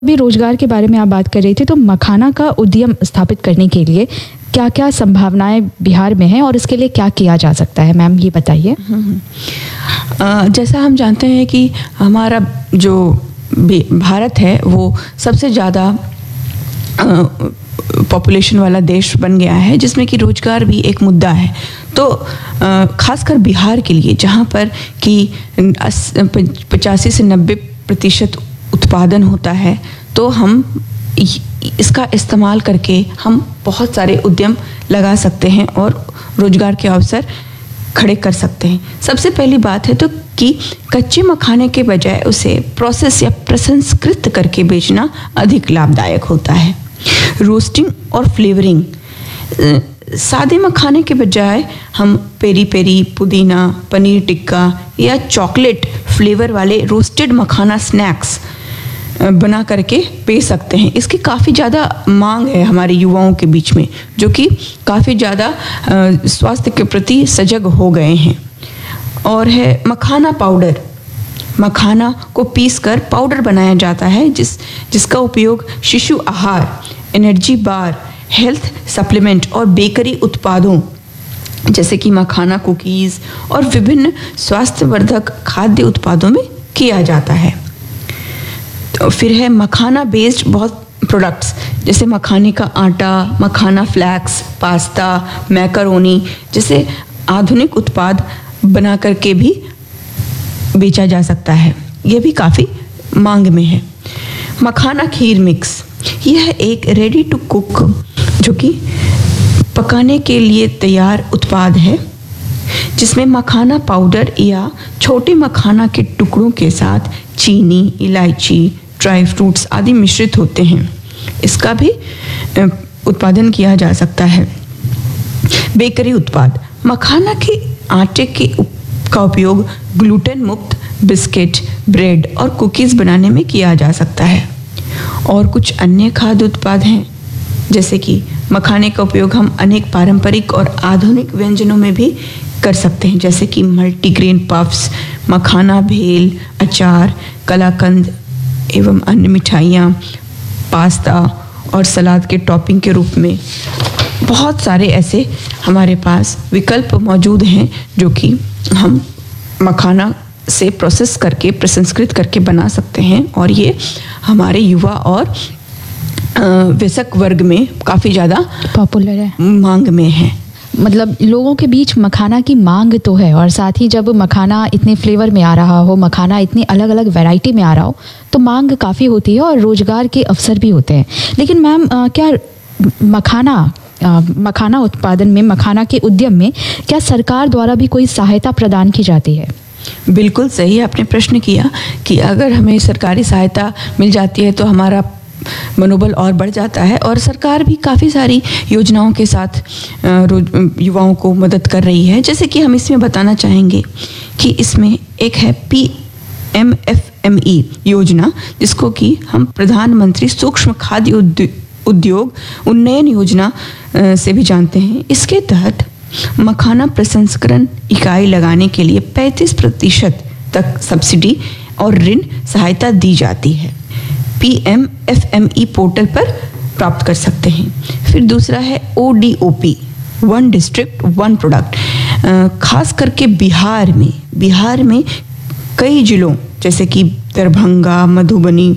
अभी रोजगार के बारे में आप बात कर रही थी, तो मखाना का उद्यम स्थापित करने के लिए क्या क्या संभावनाएं बिहार में हैं और इसके लिए क्या किया जा सकता है, मैम ये बताइए। जैसा हम जानते हैं कि हमारा जो भारत है वो सबसे ज़्यादा पॉपुलेशन वाला देश बन गया है, जिसमें कि रोजगार भी एक मुद्दा है। तो खासकर बिहार के लिए, जहाँ पर कि 85 से 90% उत्पादन होता है, तो हम इसका इस्तेमाल करके हम बहुत सारे उद्यम लगा सकते हैं और रोजगार के अवसर खड़े कर सकते हैं। सबसे पहली बात है तो कि कच्चे मखाने के बजाय उसे प्रोसेस या प्रसंस्कृत करके बेचना अधिक लाभदायक होता है। रोस्टिंग और फ्लेवरिंग, सादे मखाने के बजाय हम पेरी पेरी, पुदीना, पनीर टिक्का या चॉकलेट फ्लेवर वाले रोस्टेड मखाना स्नैक्स बना करके बेच सकते हैं। इसकी काफ़ी ज़्यादा मांग है हमारे युवाओं के बीच में, जो कि काफ़ी ज़्यादा स्वास्थ्य के प्रति सजग हो गए हैं। और है मखाना पाउडर। मखाना को पीसकर पाउडर बनाया जाता है, जिसका उपयोग शिशु आहार, एनर्जी बार, हेल्थ सप्लीमेंट और बेकरी उत्पादों जैसे कि मखाना कुकीज़ और विभिन्न स्वास्थ्यवर्धक खाद्य उत्पादों में किया जाता है। तो फिर है मखाना बेस्ड बहुत प्रोडक्ट्स, जैसे मखाने का आटा, मखाना फ्लैक्स, पास्ता, मैकरोनी जैसे आधुनिक उत्पाद बना करके भी बेचा जा सकता है। यह भी काफ़ी मांग में है। मखाना खीर मिक्स, यह एक रेडी टू कुक जो कि पकाने के लिए तैयार उत्पाद है, जिसमें मखाना पाउडर या छोटे मखाना के टुकड़ों के साथ चीनी, इलायची, ड्राई फ्रूट्स आदि मिश्रित होते हैं। इसका भी उत्पादन किया जा सकता है। बेकरी उत्पाद, मखाना के आटे का उपयोग ग्लूटेन मुक्त बिस्किट, ब्रेड और कुकीज़ बनाने में किया जा सकता है। और कुछ अन्य खाद्य उत्पाद हैं, जैसे कि मखाने का उपयोग हम अनेक पारंपरिक और आधुनिक व्यंजनों में भी कर सकते हैं, जैसे कि मल्टीग्रेन पफ्स, मखाना भेल, अचार, कलाकंद एवं अन्य मिठाइयाँ, पास्ता और सलाद के टॉपिंग के रूप में। बहुत सारे ऐसे हमारे पास विकल्प मौजूद हैं जो कि हम मखाना से प्रोसेस करके, प्रसंस्कृत करके बना सकते हैं, और ये हमारे युवा और वयस्क वर्ग में काफ़ी ज़्यादा पॉपुलर है, मांग में है। मतलब लोगों के बीच मखाना की मांग तो है, और साथ ही जब मखाना इतने फ्लेवर में आ रहा हो, मखाना इतनी अलग अलग वैरायटी में आ रहा हो, तो मांग काफ़ी होती है और रोजगार के अवसर भी होते हैं। लेकिन मैम, क्या मखाना उत्पादन में, मखाना के उद्यम में क्या सरकार द्वारा भी कोई सहायता प्रदान की जाती है? बिल्कुल सही आपने प्रश्न किया कि अगर हमें सरकारी सहायता मिल जाती है तो हमारा मनोबल और बढ़ जाता है, और सरकार भी काफ़ी सारी योजनाओं के साथ युवाओं को मदद कर रही है। जैसे कि हम इसमें बताना चाहेंगे कि इसमें एक है PMFME योजना, जिसको कि हम प्रधानमंत्री सूक्ष्म खाद्य उद्योग उन्नयन योजना से भी जानते हैं। इसके तहत मखाना प्रसंस्करण इकाई लगाने के लिए 35% तक सब्सिडी और ऋण सहायता दी जाती है। PMFME पोर्टल पर प्राप्त कर सकते हैं। फिर दूसरा है ODOP, one district one product. खास करके बिहार में कई जिलों जैसे कि दरभंगा, मधुबनी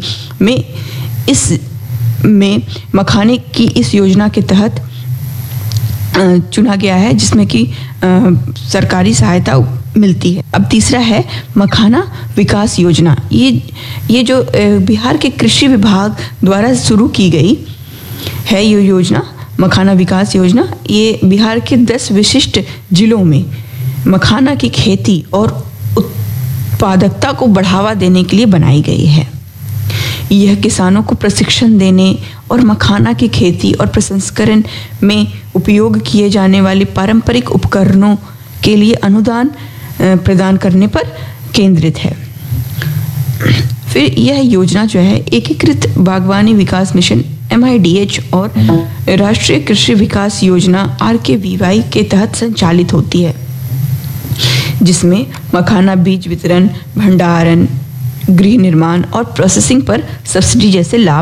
में मखाने की इस योजना के तहत चुना गया है, जिसमें कि सरकारी सहायता मिलती है। अब तीसरा है मखाना विकास योजना। ये जो बिहार के कृषि विभाग द्वारा शुरू की गई है ये योजना, मखाना विकास योजना, ये बिहार के 10 विशिष्ट जिलों में मखाना की खेती और उत्पादकता को बढ़ावा देने के लिए बनाई गई है। यह किसानों को प्रशिक्षण देने और मखाना की खेती और प्रसंस्करण में उपयोग किए जाने वाले पारंपरिक उपकरणों के लिए अनुदान प्रदान करने पर केंद्रित है। फिर यह योजना जो है एकीकृत बागवानी विकास मिशन MIDH और राष्ट्रीय कृषि विकास योजना RKVY के तहत संचालित होती है, जिसमें मखाना बीज वितरण, भंडारण, गृह निर्माण और प्रोसेसिंग पर सब्सिडी जैसे लाभ